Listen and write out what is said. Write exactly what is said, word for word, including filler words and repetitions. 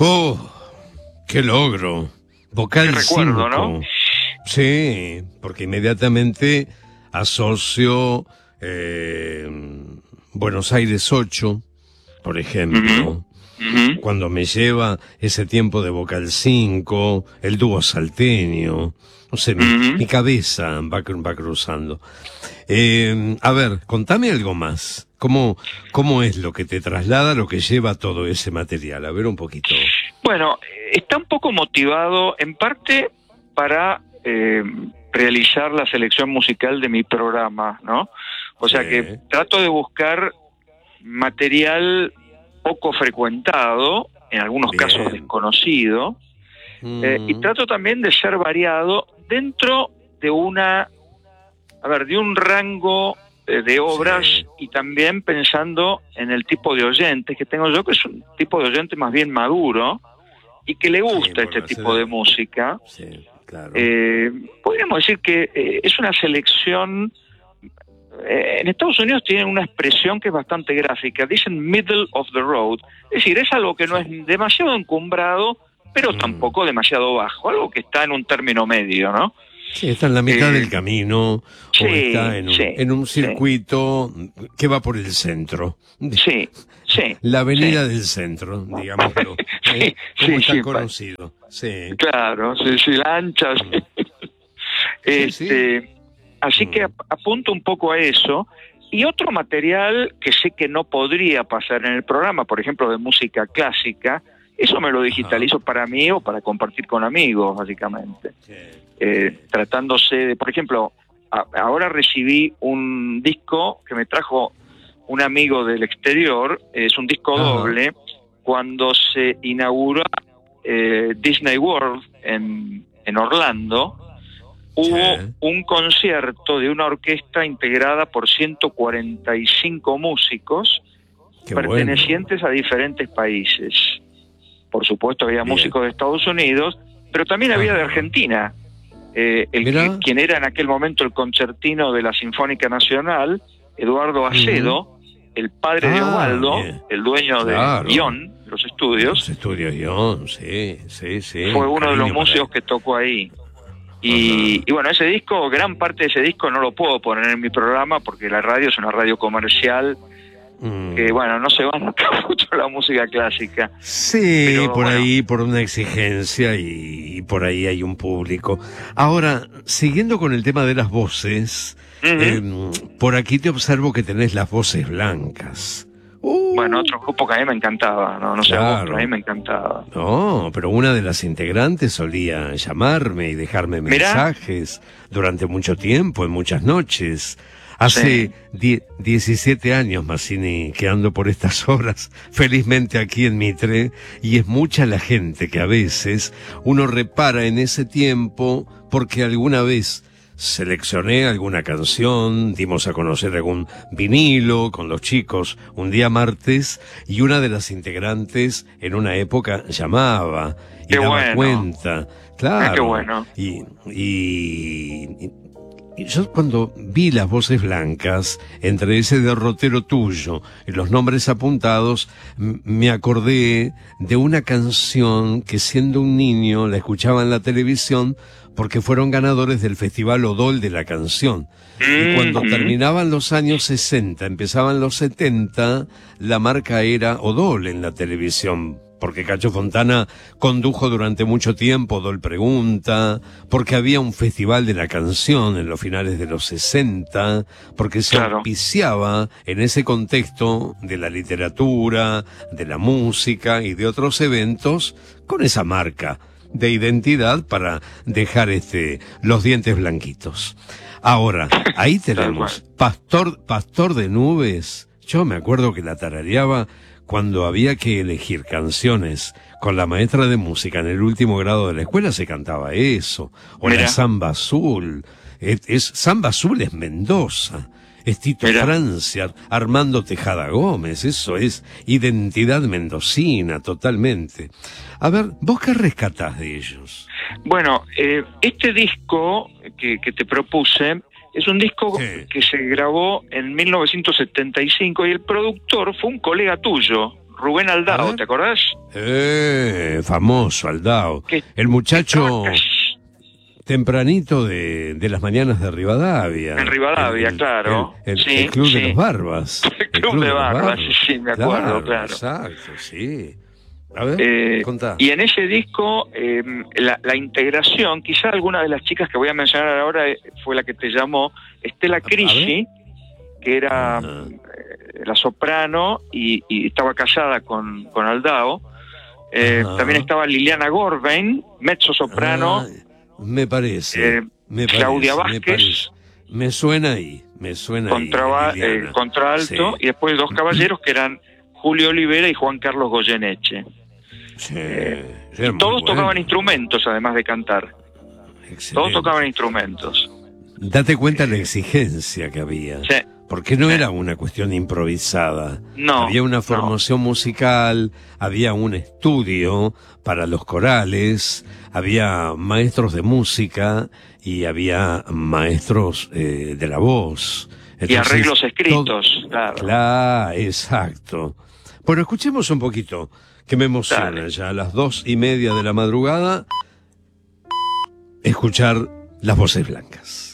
¡Oh! ¡Qué logro! Vocal Qué recuerdo, cinco. ¿no? Sí, porque inmediatamente asocio eh, Buenos Aires ocho, por ejemplo, Uh-huh. Uh-huh. cuando me lleva ese tiempo de Vocal cinco, el dúo salteño, no sé, mi, Uh-huh. mi cabeza va, va cruzando. Eh, a ver, contame algo más. ¿Cómo, ¿Cómo es lo que te traslada, lo que lleva todo ese material? A ver un poquito. Bueno, está un poco motivado en parte para eh, realizar la selección musical de mi programa, ¿no? O sea Sí. que trato de buscar material poco frecuentado, en algunos Bien. casos desconocido, Mm. eh, y trato también de ser variado dentro de una, a ver, de un rango eh, de obras, Sí. y también pensando en el tipo de oyente que tengo yo, que es un tipo de oyente más bien maduro y que le gusta Sí, por este la tipo edad. de música. Sí, claro. Eh, podríamos decir que eh, es una selección. Eh, en Estados Unidos tienen una expresión que es bastante gráfica, dicen middle of the road, es decir, es algo que no es demasiado encumbrado, pero Mm. tampoco demasiado bajo, algo que está en un término medio, ¿no? Sí, está en la mitad Eh, del camino, sí, o está en un, sí, en un sí. circuito que va por el centro. Sí, sí. La avenida sí. del centro, digámoslo. Sí, ¿eh? Como sí, está sí, conocido. Sí. Claro, sí, sí, la ancha. Sí. Este, sí. Así que ap- apunto un poco a eso. Y otro material que sé que no podría pasar en el programa, por ejemplo, de música clásica, eso me lo digitalizo Ajá. para mí o para compartir con amigos, básicamente. Eh, tratándose de, por ejemplo, a- ahora recibí un disco que me trajo un amigo del exterior, es un disco Ajá. doble, cuando se inauguró eh, Disney World en, en Orlando. Hubo Sí. un concierto de una orquesta integrada por ciento cuarenta y cinco músicos Qué pertenecientes bueno. a diferentes países. Por supuesto había Bien. músicos de Estados Unidos, pero también había de Ajá. Argentina. Eh, el que, Mirá. quien era en aquel momento el concertino de la Sinfónica Nacional, Eduardo Acedo, Ujú. el padre de Ah, Osvaldo, bien. el dueño Claro. de Guión, los Los estudios, estudios Guión, sí, sí, sí. fue uno de los Cariño para músicos él. que tocó ahí. Y, Ajá. y bueno, ese disco, gran parte de ese disco no lo puedo poner en mi programa porque la radio es una radio comercial Mm. que, bueno, no se banca mucho la música clásica. Sí, Pero, por bueno. ahí, por una exigencia y, y por ahí hay un público. Ahora, siguiendo con el tema de las voces, Ujú. eh, por aquí te observo que tenés las voces blancas. Uh, Bueno, otro grupo que a mí me encantaba, no, no sé a vos, Claro. pero a mí me encantaba. No, pero una de las integrantes solía llamarme y dejarme Mirá. mensajes durante mucho tiempo, en muchas noches. Hace Sí. die- diecisiete años, Massini, que ando por estas horas, felizmente aquí en Mitre, y es mucha la gente que a veces uno repara en ese tiempo porque alguna vez seleccioné alguna canción, dimos a conocer algún vinilo con los chicos un día martes, y una de las integrantes en una época llamaba y Qué daba bueno. cuenta. Claro. Ah, qué bueno. Y, y, y- y yo cuando vi las voces blancas, entre ese derrotero tuyo y los nombres apuntados, m- me acordé de una canción que siendo un niño la escuchaba en la televisión porque fueron ganadores del Festival Odol de la Canción. Y cuando Mhm. terminaban los años sesenta, empezaban los setenta, la marca era Odol en la televisión. Porque Cacho Fontana condujo durante mucho tiempo Odol Pregunta, porque había un festival de la canción en los finales de los sesenta, porque se Claro. auspiciaba en ese contexto de la literatura, de la música y de otros eventos con esa marca de identidad para dejar este los dientes blanquitos. Ahora, ahí tenemos Pastor, Pastor de Nubes. Yo me acuerdo que la tarareaba cuando había que elegir canciones con la maestra de música en el último grado de la escuela, se cantaba eso. O Mirá. la Samba Azul. Es, es, Samba Azul es Mendoza. Es Tito Mirá. Francia, Armando Tejada Gómez. Eso es identidad mendocina, totalmente. A ver, ¿vos qué rescatás de ellos? Bueno, eh, este disco que, que te propuse es un disco Sí. que se grabó en mil novecientos setenta y cinco y el productor fue un colega tuyo, Rubén Aldao, ¿te acordás? Eh, famoso Aldao. Que El muchacho estaba casi- tempranito de, de las mañanas de Rivadavia. En Rivadavia, El- claro. El, el- Sí, el Club sí. de los Barbas. El Club de los Barbas, sí, sí, me acuerdo, claro. Exacto, sí. A ver, Eh, contá. y en ese disco, eh, la, la integración, quizá alguna de las chicas que voy a mencionar ahora eh, fue la que te llamó, Estela Crisi, que era Ah. eh, la soprano y, y estaba casada con, con Aldao. Eh, Ajá. también estaba Liliana Gorbein, mezzo soprano. Ah, me parece. eh, me Claudia parece, me Vázquez. parece. Me suena ahí, me suena Contraba, ahí. Liliana. eh, contralto, Sí. y después dos caballeros que eran Julio Olivera y Juan Carlos Goyeneche. Sí, Eh, sí, era y muy todos bueno. tocaban instrumentos, además de cantar. Excelente. Todos tocaban instrumentos. Date cuenta la exigencia que había. Sí. Porque no Sí. era una cuestión improvisada. No, Había una no. formación musical, había un estudio para los corales, había maestros de música y había maestros eh, de la voz. Y Entonces, arreglos escritos, todo- claro. Claro, exacto. Bueno, escuchemos un poquito, que me emociona Dale. ya a las dos y media de la madrugada, escuchar las voces blancas.